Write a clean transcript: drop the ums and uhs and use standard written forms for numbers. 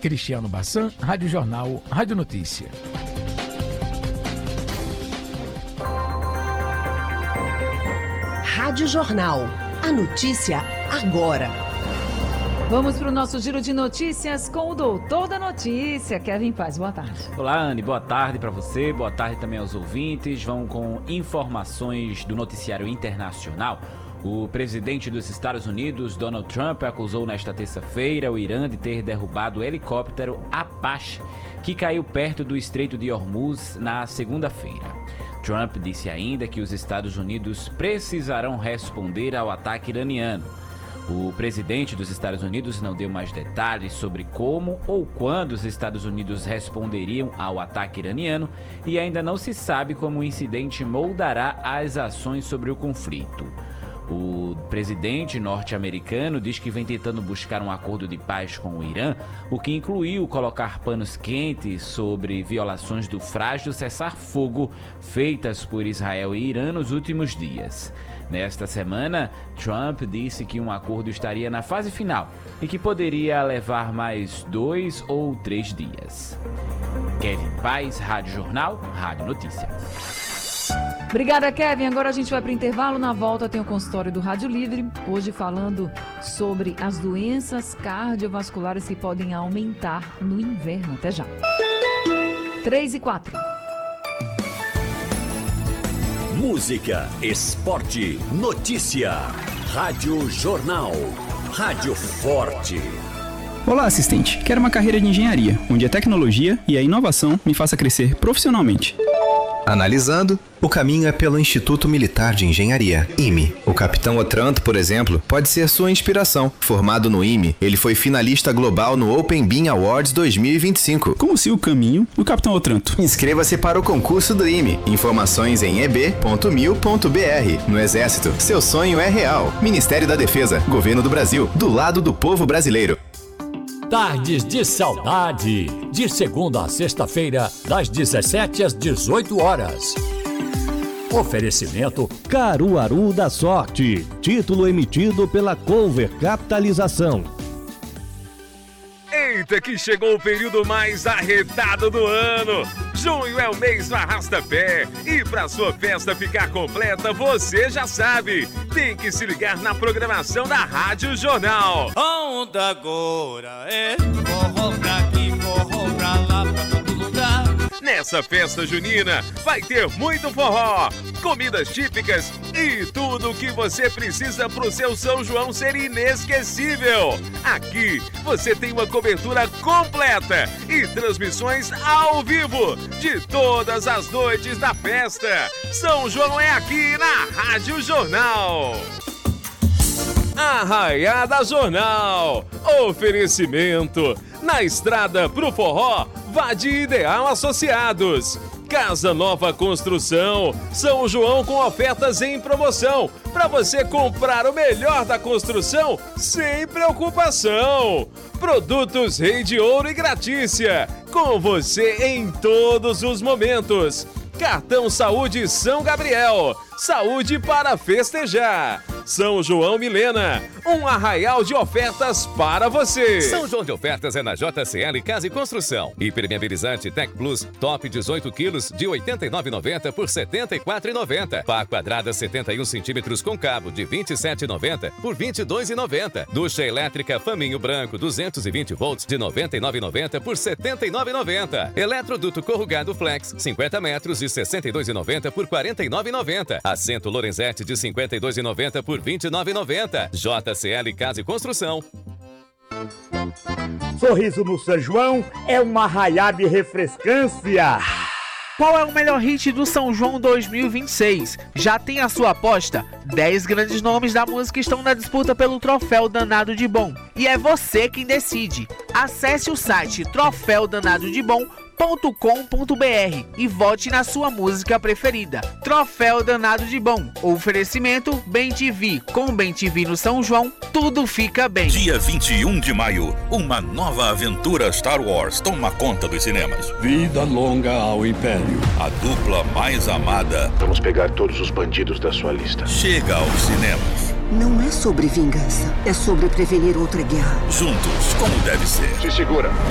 Cristiano Bassan, Rádio Jornal, Rádio Notícia. Rádio Jornal. A notícia agora. Vamos para o nosso giro de notícias com o doutor da notícia, Kevin Paz. Boa tarde. Olá, Anne. Boa tarde para você. Boa tarde também aos ouvintes. Vão com informações do noticiário internacional. O presidente dos Estados Unidos, Donald Trump, acusou nesta terça-feira o Irã de ter derrubado o helicóptero Apache, que caiu perto do Estreito de Hormuz na segunda-feira. Trump disse ainda que os Estados Unidos precisarão responder ao ataque iraniano. O presidente dos Estados Unidos não deu mais detalhes sobre como ou quando os Estados Unidos responderiam ao ataque iraniano e ainda não se sabe como o incidente moldará as ações sobre o conflito. O presidente norte-americano diz que vem tentando buscar um acordo de paz com o Irã, o que incluiu colocar panos quentes sobre violações do frágil cessar-fogo feitas por Israel e Irã nos últimos dias. Nesta semana, Trump disse que um acordo estaria na fase final e que poderia levar mais 2 ou 3 dias. Kevin Paz, Rádio Jornal, Rádio Notícia. Obrigada, Kevin. Agora a gente vai para o intervalo. Na volta tem o consultório do Rádio Livre. Hoje falando sobre as doenças cardiovasculares que podem aumentar no inverno. Até já. 3h04. Música, esporte, notícia. Rádio Jornal. Rádio Forte. Olá, assistente. Quero uma carreira de engenharia, onde a tecnologia e a inovação me faça crescer profissionalmente. Analisando, o caminho é pelo Instituto Militar de Engenharia, IME. O capitão Otranto, por exemplo, pode ser sua inspiração. Formado no IME, ele foi finalista global no Open Bean Awards 2025. Como se o caminho do capitão Otranto. Inscreva-se para o concurso do IME. Informações em eb.mil.br. No Exército, seu sonho é real. Ministério da Defesa, Governo do Brasil, do lado do povo brasileiro. Tardes de Saudade, de segunda a sexta-feira, das 17 às 18 horas. Oferecimento Caruaru da Sorte, título emitido pela Cover Capitalização. Eita, que chegou o período mais arretado do ano! Junho é o mês do arrasta-pé e para sua festa ficar completa, você já sabe, tem que se ligar na programação da Rádio Jornal. Onda agora é forró pra aqui, forró pra lá, pra todo lugar. Nessa festa junina vai ter muito forró, comidas típicas e tudo o que você precisa pro seu São João ser inesquecível. Aqui você tem uma cobertura completa e transmissões ao vivo de todas as noites da festa. São João é aqui na Rádio Jornal. Arraiada Jornal. Oferecimento. Na estrada pro forró, vá de Ideal Associados. Casa Nova Construção. São João com ofertas em promoção. Para você comprar o melhor da construção sem preocupação. Produtos Rei de Ouro e Gratícia. Com você em todos os momentos. Cartão Saúde São Gabriel. Saúde para festejar. São João Milena, um arraial de ofertas para você. São João de ofertas é na JCL Casa e Construção. Hipermeabilizante Tech Plus Top 18 quilos de R$ 89,90 por R$ 74,90. Pá quadrada 71 centímetros com cabo de R$ 27,90 por R$ 22,90. Ducha elétrica Faminho Branco 220 volts de R$ 99,90 por R$ 79,90. Eletroduto corrugado Flex 50 metros de R$ 62,90 por R$ 49,90. Assento Lorenzetti de R$ 52,90 por R$ 29,90. JCL Casa e Construção. Sorriso no São João é uma arraiada de refrescância. Qual é o melhor hit do São João 2026? Já tem a sua aposta? 10 grandes nomes da música estão na disputa pelo Troféu Danado de Bom. E é você quem decide. Acesse o site troféudanadodebom.com.br e vote na sua música preferida. Troféu Danado de Bom. Oferecimento Bem TV. Com Bem TV no São João, tudo fica bem. Dia 21 de maio, uma nova aventura Star Wars toma conta dos cinemas. Vida longa ao Império. A dupla mais amada. Vamos pegar todos os bandidos da sua lista. Chega aos cinemas. Não é sobre vingança, é sobre prevenir outra guerra. Juntos, como deve ser. Se segura.